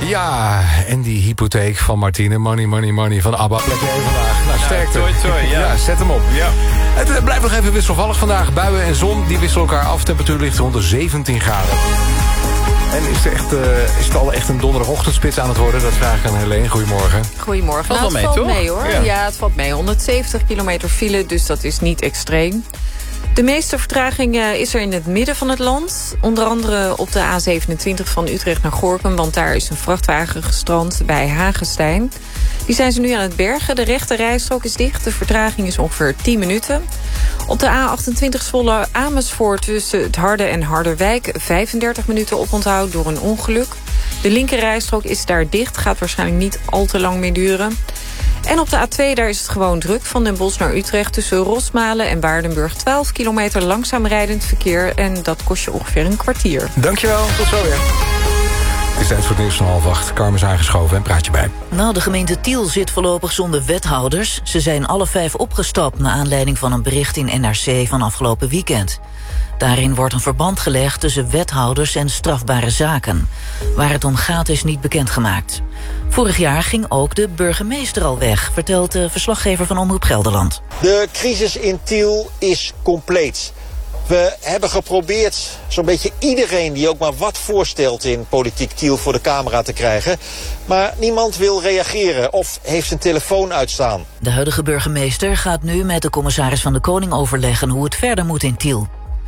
Ja, en die hypotheek van Martine. Money, money, money van ABBA. Lekker even vandaag. Nou, sterkte. Ja, zet hem op. Ja. Het blijft nog even wisselvallig vandaag. Buien en zon die wisselen elkaar af. Temperatuur ligt rond de 17 graden. En is het al echt een donderdagochtendspits aan het worden? Dat vraag ik aan Helene. Goedemorgen. Goedemorgen. Nou, het valt mee hoor. Ja, het valt mee. 170 kilometer file, dus dat is niet extreem. De meeste vertraging is er in het midden van het land. Onder andere op de A27 van Utrecht naar Gorinchem, want daar is een vrachtwagen gestrand bij Hagestein. Die zijn ze nu aan het bergen. De rechte rijstrook is dicht. De vertraging is ongeveer 10 minuten. Op de A28 Zwolle Amersfoort tussen het Harde en Harderwijk 35 minuten oponthoud door een ongeluk. De linker rijstrook is daar dicht. Gaat waarschijnlijk niet al te lang meer duren. En op de A2 daar is het gewoon druk. Van Den Bosch naar Utrecht tussen Rosmalen en Waardenburg. 12 kilometer langzaam rijdend verkeer. En dat kost je ongeveer een kwartier. Dankjewel, tot zo weer. Het is tijd voor het nieuws van 7:30. Carmen is aangeschoven en praat je bij. Nou, de gemeente Tiel zit voorlopig zonder wethouders. Ze zijn alle 5 opgestapt naar aanleiding van een bericht in NRC van afgelopen weekend. Daarin wordt een verband gelegd tussen wethouders en strafbare zaken. Waar het om gaat is niet bekendgemaakt. Vorig jaar ging ook de burgemeester al weg, vertelt de verslaggever van Omroep Gelderland. De crisis in Tiel is compleet. We hebben geprobeerd zo'n beetje iedereen die ook maar wat voorstelt in politiek Tiel voor de camera te krijgen. Maar niemand wil reageren of heeft zijn telefoon uitstaan. De huidige burgemeester gaat nu met de commissaris van de Koning overleggen hoe het verder moet in Tiel.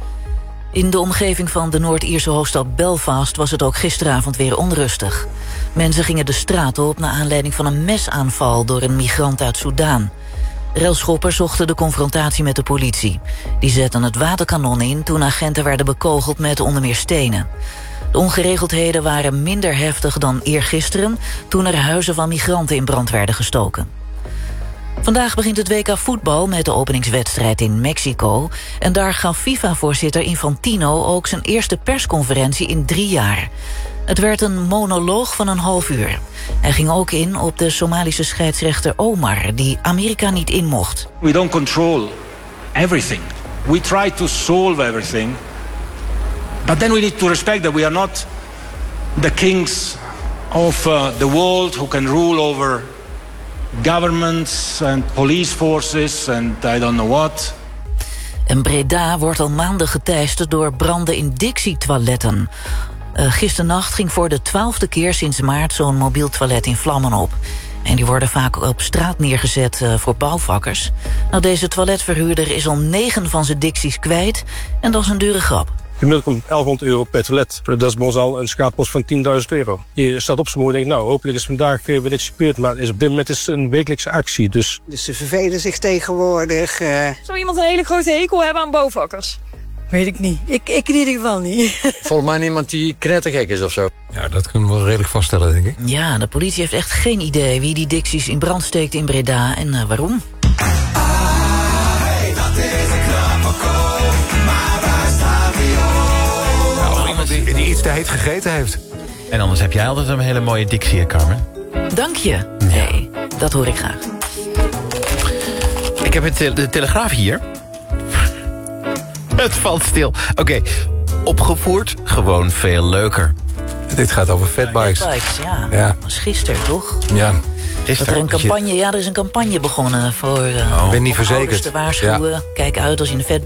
In de omgeving van de Noord-Ierse hoofdstad Belfast was het ook gisteravond weer onrustig. Mensen gingen de straat op naar aanleiding van een mesaanval door een migrant uit Soudaan. Railschoppers zochten de confrontatie met de politie. Die zetten het waterkanon in toen agenten werden bekogeld met onder meer stenen. De ongeregeldheden waren minder heftig dan eergisteren, toen er huizen van migranten in brand werden gestoken. Vandaag begint het WK voetbal met de openingswedstrijd in Mexico. En daar gaf FIFA-voorzitter Infantino ook zijn eerste persconferentie in 3 jaar. Het werd een monoloog van een half uur. Hij ging ook in op de Somalische scheidsrechter Omar, die Amerika niet in mocht. We don't control everything. We try to solve everything. But then we need to respect that we are not the kings of the world who can rule over governments and police forces and I don't know what. En Breda wordt al maanden geteisterd door branden in Dixie-toiletten. Gisternacht ging voor de 12e keer sinds maart zo'n mobiel toilet in vlammen op. En die worden vaak op straat neergezet voor bouwvakkers. Nou, deze toiletverhuurder is al 9 van zijn Dixies kwijt. En dat is een dure grap. Gemiddeld komt €1100 per toilet. Dat is bij ons al een schaappost van €10.000. Je staat op z'n moeder en denkt, nou, hopelijk is vandaag weer dit gebeurd. Maar op dit moment is het een wekelijkse actie. Dus ze vervelen zich tegenwoordig. Zou iemand een hele grote hekel hebben aan bouwvakkers? Weet ik niet. Ik in ieder geval niet. Volgens mij niemand die knettergek is of zo. Ja, dat kunnen we wel redelijk vaststellen, denk ik. Ja, de politie heeft echt geen idee wie die Dixies in brand steekt in Breda en waarom. Die iets te heet gegeten heeft. En anders heb jij altijd een hele mooie dictie, Carmen. Dank je. Nee, dat hoor ik graag. Ik heb de Telegraaf hier. Het valt stil. Oké. Opgevoerd, gewoon veel leuker. Dit gaat over fatbikes. Ja. Dat was gisteren, toch? Ja. Er is een campagne begonnen voor ben niet verzekerd. te waarschuwen. Ja. Kijk uit als je een